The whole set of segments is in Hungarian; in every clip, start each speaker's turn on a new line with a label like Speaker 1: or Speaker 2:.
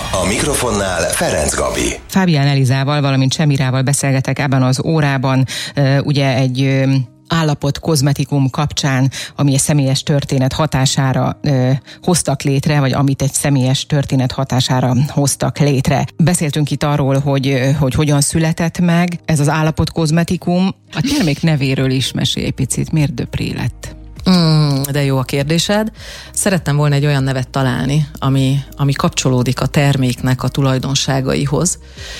Speaker 1: A mikrofonnál Ferenc Gabi.
Speaker 2: Fábián Elizával, valamint Csemirával beszélgetek ebben az órában. Ugye egy állapot kozmetikum kapcsán, ami egy személyes történet hatására hoztak létre, vagy amit egy személyes történet hatására hoztak létre. Beszéltünk itt arról, hogy hogyan született meg ez az állapot kozmetikum. A termék nevéről is mesélj egy picit, miért Döpré lett?
Speaker 3: De jó a kérdésed. Szerettem volna egy olyan nevet találni, ami kapcsolódik a terméknek a tulajdonságaihoz.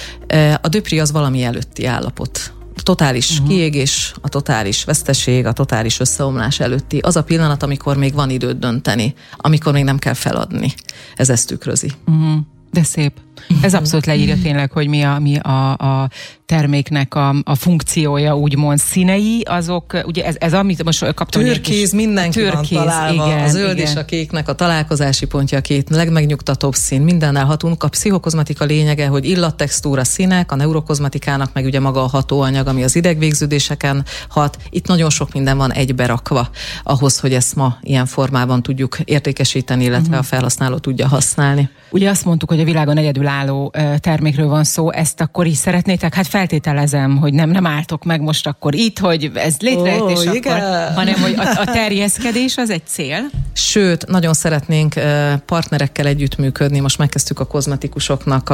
Speaker 3: A Döpré az valami előtti állapot. A totális kiégés, a totális veszteség, a totális összeomlás előtti. Az a pillanat, amikor még van időt dönteni, amikor még nem kell feladni. Ez ezt tükrözi.
Speaker 2: De szép. Ez abszolút leírja tényleg, hogy mi a terméknek a funkciója, úgymond színei, azok, ugye ez amit most kaptam.
Speaker 3: Türkéz, mindenki van találva, igen, a zöld és a kéknek a találkozási pontja, a két legmegnyugtatóbb szín, mindennel hatunk. A pszichokozmetika lényege, hogy illattextúra, színek, a neurokozmetikának meg ugye maga a hatóanyag, ami az idegvégződéseken hat. Itt nagyon sok minden van egyberakva ahhoz, hogy ezt ma ilyen formában tudjuk értékesíteni, illetve a felhasználó tudja használni.
Speaker 2: Ugye azt mondtuk, hogy a világon egyedülálló termékről van szó, ezt akkor is szeretnétek? Hát feltételezem, hogy nem álltok meg most akkor itt, hogy ez létrejött, és akkor, hanem hogy a terjeszkedés az egy cél.
Speaker 3: Sőt, nagyon szeretnénk partnerekkel együttműködni. Most megkezdtük a kozmetikusoknak,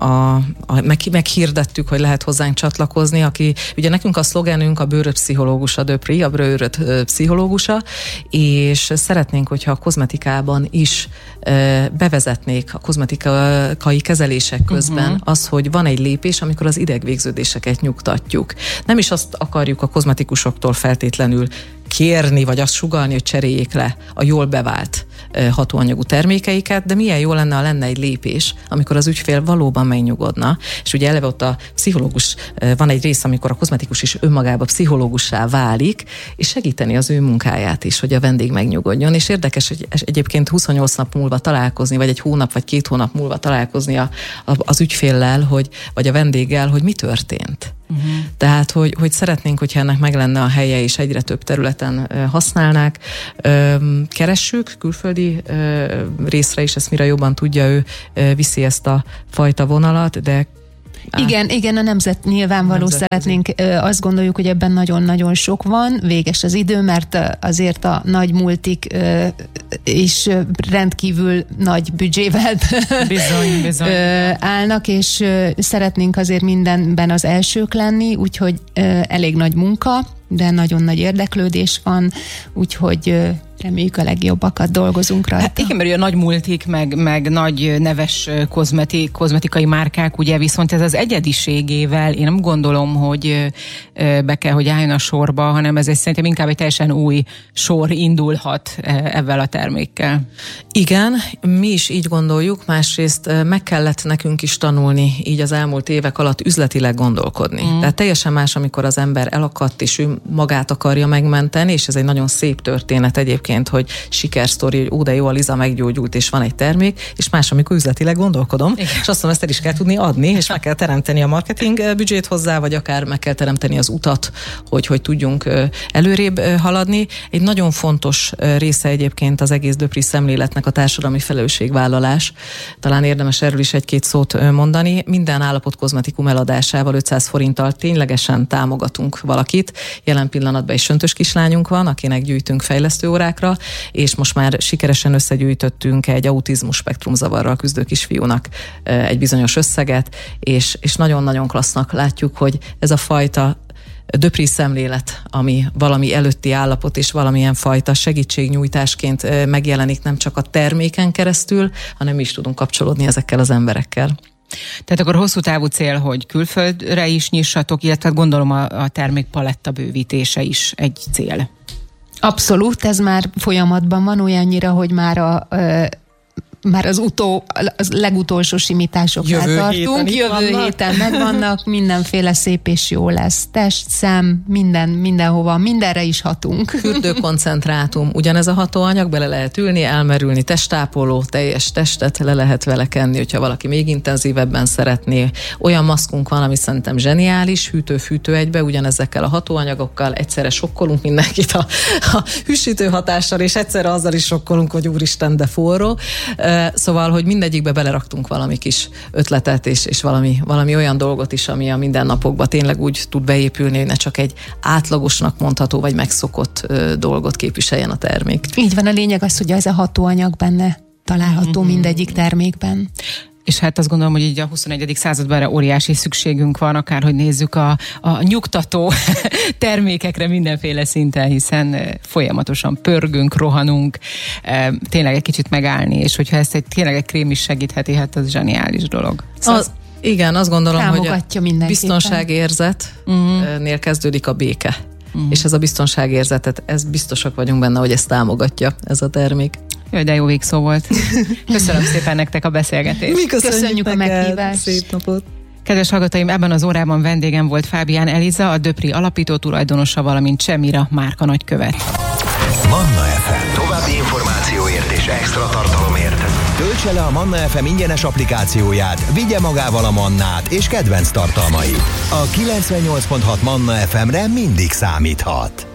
Speaker 3: meghirdettük, hogy lehet hozzánk csatlakozni, aki, ugye nekünk a szlogenünk a bőröd pszichológusa, Döpré, a bőröd pszichológusa, és szeretnénk, hogyha a kozmetikában is bevezetnék a kozmetikai kezelések közben az, hogy van egy lépés, amikor az idegvégződéseket nyugtatjuk. Nem is azt akarjuk a kozmetikusoktól feltétlenül kérni, vagy azt sugallni, hogy cseréljék le a jól bevált hatóanyagú termékeiket, de milyen jó lenne, ha lenne egy lépés, amikor az ügyfél valóban megnyugodna. És ugye eleve ott a pszichológus, van egy rész, amikor a kozmetikus is önmagába pszichológussá válik, és segíteni az ő munkáját is, hogy a vendég megnyugodjon. És érdekes, hogy egyébként 28 nap múlva találkozni, vagy egy hónap, vagy 2 hónap múlva találkozni az ügyféllel, vagy a vendéggel, hogy mi történt. Tehát, hogy szeretnénk, hogyha ennek meg lenne a helye, és egyre több területen használnák. Keressük külföldi részre is, ezt mire jobban tudja, ő viszi ezt a fajta vonalat, de
Speaker 4: Igen, a nemzet nyilvánvaló szeretnénk, azt gondoljuk, hogy ebben nagyon-nagyon sok van, véges az idő, mert azért a nagy multik is rendkívül nagy büdzsével
Speaker 2: bizony.
Speaker 4: állnak, és szeretnénk azért mindenben az elsők lenni, úgyhogy elég nagy munka, de nagyon nagy érdeklődés van, úgyhogy reméljük a legjobbakat, dolgozunk rajta.
Speaker 2: Hát igen, mert a nagy multik, meg nagy neves kozmetikai márkák, ugye viszont ez az egyediségével én nem gondolom, hogy be kell, hogy álljon a sorba, hanem ez szerintem inkább egy teljesen új sor indulhat ezzel a termékkel.
Speaker 3: Igen, mi is így gondoljuk, másrészt meg kellett nekünk is tanulni így az elmúlt évek alatt üzletileg gondolkodni. Tehát teljesen más, amikor az ember elakadt, és ő magát akarja megmenteni, és ez egy nagyon szép történet egyébként, hogy sikersztori, hogy de jó, a Liza meggyógyult, és van egy termék, és más, amikor üzletileg gondolkodom, igen. És azt mondom, ezt el is kell tudni adni, és meg kell teremteni a marketing büdzsét hozzá, vagy akár meg kell teremteni az utat, hogy tudjunk előrébb haladni. Egy nagyon fontos része egyébként az egész Döpré szemléletnek a társadalmi felelősségvállalás. Talán érdemes erről is egy-két szót mondani. Minden állapot kozmetikum eladásával 500 forinttal ténylegesen támogatunk valakit. Jelen pillanatban egy söntös kislányunk van, akinek gyűjtünk fejlesztő órákra, és most már sikeresen összegyűjtöttünk egy autizmus spektrumzavarral küzdő kisfiúnak egy bizonyos összeget, és nagyon-nagyon klassznak látjuk, hogy ez a fajta Döpré szemlélet, ami valami előtti állapot és valamilyen fajta segítségnyújtásként megjelenik nem csak a terméken keresztül, hanem mi is tudunk kapcsolódni ezekkel az emberekkel.
Speaker 2: Tehát akkor hosszú távú cél, hogy külföldre is nyissatok, illetve gondolom a termékpaletta bővítése is egy cél.
Speaker 4: Abszolút, ez már folyamatban van olyannyira, hogy már az legutolsó simításoknál tartunk. Jövő héten megvannak, mindenféle szép és jó lesz. Test, szem, mindenhova, mindenre is hatunk.
Speaker 3: Fürdőkoncentrátum, ugyanez a hatóanyag, bele lehet ülni, elmerülni, testtápoló, teljes testet le lehet vele kenni, hogyha valaki még intenzívebben szeretné. Olyan maszkunk van, ami szerintem zseniális, hűtő-fűtő egybe, ugyanezekkel a hatóanyagokkal egyszerre sokkolunk mindenkit a hűsítő hatással, és egyszerre azzal is sokkolunk, hogy úristen, de forró. Szóval, hogy mindegyikbe beleraktunk valami kis ötletet, és valami olyan dolgot is, ami a mindennapokban tényleg úgy tud beépülni, hogy ne csak egy átlagosnak mondható, vagy megszokott dolgot képviseljen a termék.
Speaker 4: Így van, a lényeg az, hogy ez a hatóanyag benne található mindegyik termékben.
Speaker 2: És hát azt gondolom, hogy így a 21. században erre óriási szükségünk van, akárhogy nézzük a nyugtató termékekre mindenféle szinten, hiszen folyamatosan pörgünk, rohanunk, tényleg egy kicsit megállni, és hogyha ezt tényleg egy krém is segítheti, hát az zseniális dolog.
Speaker 3: Igen, azt gondolom, hogy a biztonságérzetnél kezdődik a béke. És ez a biztonságérzetet, ez biztosak vagyunk benne, hogy ezt támogatja ez a termék.
Speaker 2: Jaj, de jó végszó volt. Köszönöm szépen nektek a beszélgetést.
Speaker 3: Mi köszönjük a meghívást. Szép napot.
Speaker 2: Kedves hallgatóim, ebben az órában vendégem volt Fábián Eliza, a Döpri alapító tulajdonosa, valamint Csemira márka nagykövet.
Speaker 1: Manna FM. További információért és extra tartalomért töltse le a Manna FM ingyenes applikációját, vigye magával a Mannát és kedvenc tartalmait. A 98.6 Manna FM-re mindig számíthat.